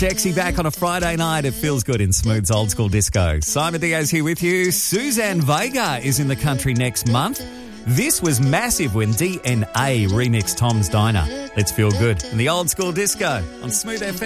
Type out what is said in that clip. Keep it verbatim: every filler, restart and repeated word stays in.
Dexy back on a Friday night. It feels good in Smooth's Old School Disco. Simon Diaz here with you. Suzanne Vega is in the country next month. This was massive when D N A remixed Tom's Diner. Let's feel good in the Old School Disco on Smooth F M.